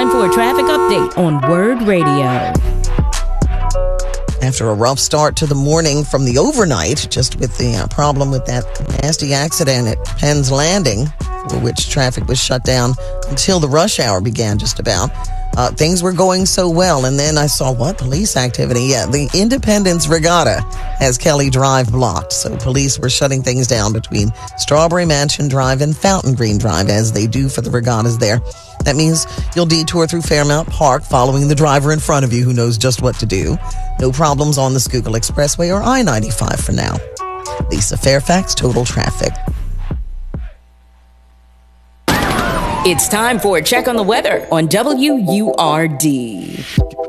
time for a traffic update on Word Radio. After a rough start to the morning from the overnight, just with the problem with that nasty accident at Penn's Landing, for which traffic was shut down until the rush hour began just about. Things were going so well, and then I saw, police activity? Yeah, the Independence Regatta has Kelly Drive blocked, so police were shutting things down between Strawberry Mansion Drive and Fountain Green Drive, as they do for the regattas there. That means you'll detour through Fairmount Park, following the driver in front of you who knows just what to do. No problems on the Schuylkill Expressway or I-95 for now. Lisa Fairfax, Total Traffic. It's time for a check on the weather on WURD.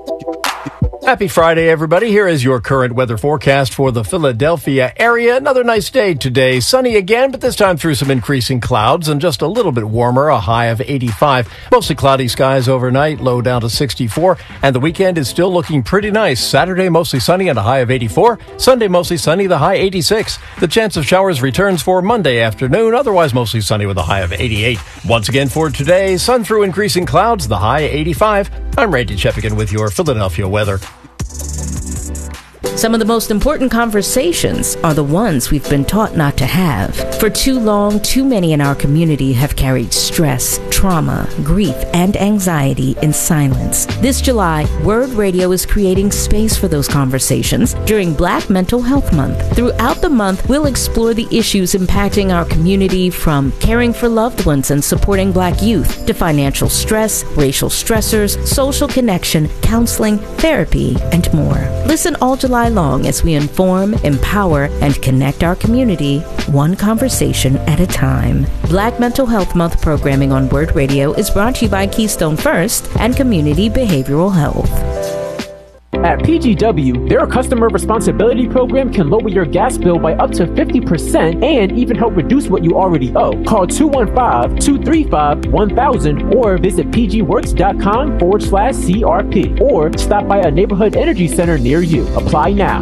Happy Friday, everybody. Here is your current weather forecast for the Philadelphia area. Another nice day today. Sunny again, but this time through some increasing clouds and just a little bit warmer, a high of 85. Mostly cloudy skies overnight, low down to 64. And the weekend is still looking pretty nice. Saturday, mostly sunny and a high of 84. Sunday, mostly sunny, the high 86. The chance of showers returns for Monday afternoon, otherwise mostly sunny with a high of 88. Once again for today, sun through increasing clouds, the high 85. I'm Randy Cheppigan with your Philadelphia weather. Some of the most important conversations are the ones we've been taught not to have. For too long, too many in our community have carried stress, trauma, grief, and anxiety in silence. This July, Word Radio is creating space for those conversations during Black Mental Health Month. Throughout the month, we'll explore the issues impacting our community, from caring for loved ones and supporting Black youth to financial stress, racial stressors, social connection, counseling, therapy, and more. Listen all July long as we inform, empower, and connect our community, one conversation at a time. Black Mental Health Month programming on Word Radio is brought to you by Keystone First and Community Behavioral Health. At PGW, their customer responsibility program can lower your gas bill by up to 50% and even help reduce what you already owe. Call 215-235-1000 or visit pgworks.com/CRP or stop by a neighborhood energy center near you. Apply now.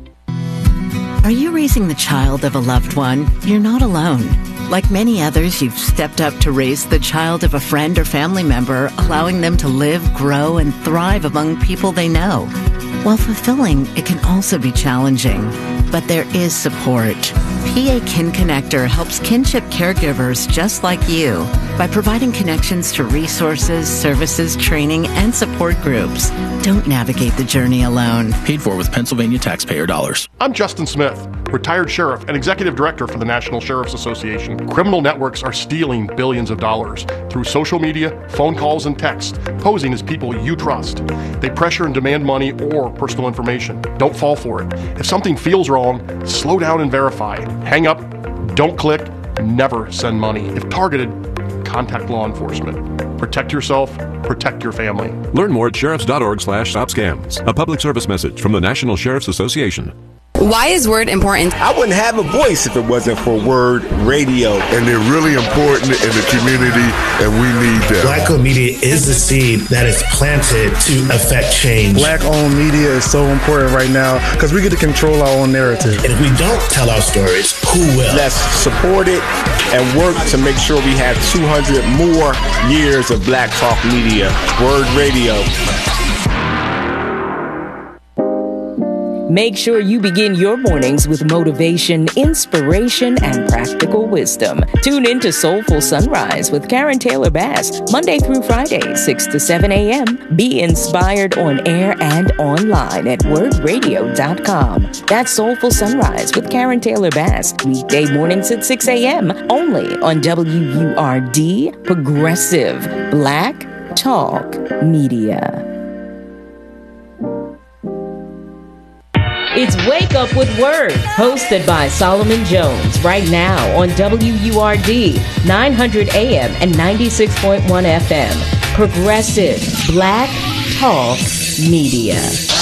Are you raising the child of a loved one? You're not alone. Like many others, you've stepped up to raise the child of a friend or family member, allowing them to live, grow, and thrive among people they know. While fulfilling, it can also be challenging, but there is support. PA Kin Connector helps kinship caregivers just like you by providing connections to resources, services, training, and support groups. Don't navigate the journey alone. Paid for with Pennsylvania taxpayer dollars. I'm Justin Smith, retired sheriff and executive director for the National Sheriff's Association. Criminal networks are stealing billions of dollars through social media, phone calls, and text, posing as people you trust. They pressure and demand money or personal information. Don't fall for it. If something feels wrong, slow down and verify. Hang up, don't click, never send money. If targeted, contact law enforcement. Protect yourself, protect your family. Learn more at sheriffs.org/stopscams. A public service message from the National Sheriff's Association. Why is Word important? I wouldn't have a voice if it wasn't for Word Radio. And they're really important in the community, and we need them. Black-owned media is the seed that is planted to affect change. Black-owned media is so important right now because we get to control our own narrative. And if we don't tell our stories, who will? Let's support it and work to make sure we have 200 more years of Black Talk Media. Word Radio. Make sure you begin your mornings with motivation, inspiration, and practical wisdom. Tune in to Soulful Sunrise with Karen Taylor Bass, Monday through Friday, 6 to 7 a.m. Be inspired on air and online at wordradio.com. That's Soulful Sunrise with Karen Taylor Bass, weekday mornings at 6 a.m. only on WURD, Progressive Black Talk Media. It's Wake Up with Word, hosted by Solomon Jones, right now on WURD, 900 AM and 96.1 FM. Progressive Black Talk Media.